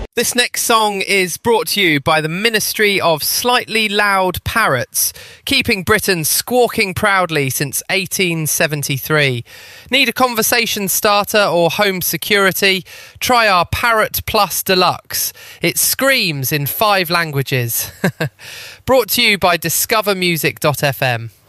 This next song is brought to you by the Ministry of Slightly Loud Parrots, keeping Britain squawking proudly since 1873. Need a conversation starter or home security? Try our Parrot Plus Deluxe. It screams in 5 languages. Brought to you by discovermusic.fm.